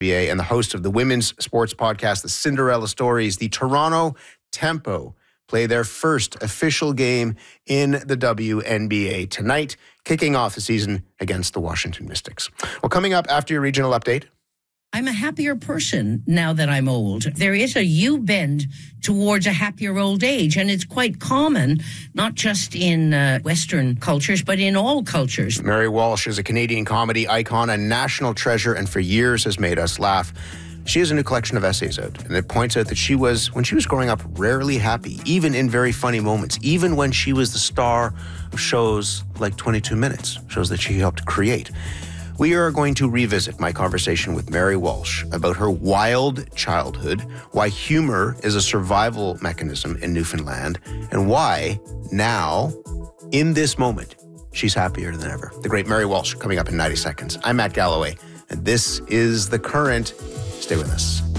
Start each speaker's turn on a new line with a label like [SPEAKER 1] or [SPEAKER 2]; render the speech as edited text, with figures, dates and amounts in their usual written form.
[SPEAKER 1] and the host of the women's sports podcast, The Cinderella Stories. The Toronto Tempo play their first official game in the WNBA tonight, kicking off the season against the Washington Mystics. Well, coming up after your regional update.
[SPEAKER 2] I'm a happier person now that I'm old. There is a U-bend towards a happier old age, and it's quite common, not just in Western cultures, but in all cultures.
[SPEAKER 1] Mary Walsh is a Canadian comedy icon, a national treasure, and for years has made us laugh. She has a new collection of essays out, and it points out that she was, when she was growing up, rarely happy, even in very funny moments, even when she was the star of shows like 22 Minutes, shows that she helped create. We are going to revisit my conversation with Mary Walsh about her wild childhood, why humor is a survival mechanism in Newfoundland, and why now, in this moment, she's happier than ever. The great Mary Walsh coming up in 90 seconds. I'm Matt Galloway, and this is The Current. Stay with us.